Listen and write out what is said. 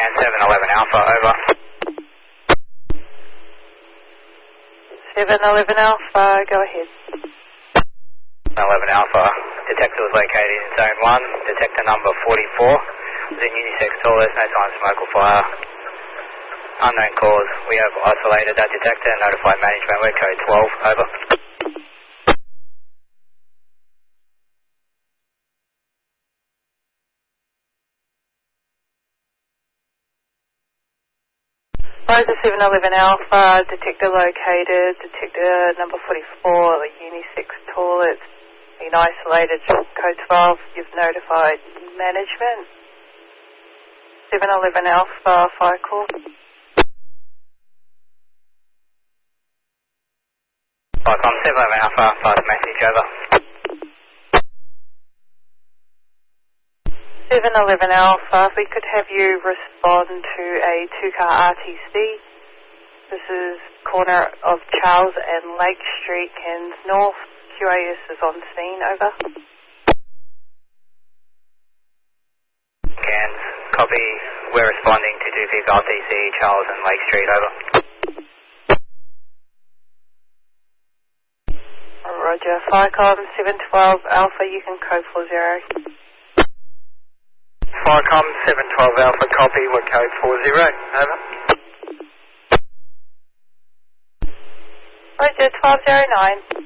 Scan 711 Alpha, over. 711 Alpha, go ahead. 11 Alpha, detector was located in Zone 1, detector number 44, was in unisex toilets, no sign of smoke or fire. Unknown cause, we have isolated that detector and notified management, we're code 12, over. Rosa 711 Alpha, detector located, detector number 44, the unisex toilets, been isolated, code 12, you've notified management. 711 Alpha, fire call. Vicom 711 Alpha, pass message, over. 711 Alpha, if we could have you respond to a two-car RTC. This is corner of Charles and Lake Street, Cairns North. QAS is on scene, over. Cairns, copy. We're responding to 2 RTC, Charles and Lake Street, over. Roger. Firecom 712 Alpha, you can code 40. Firecom 712 Alpha, copy. We're code 40, over. Roger, 1209.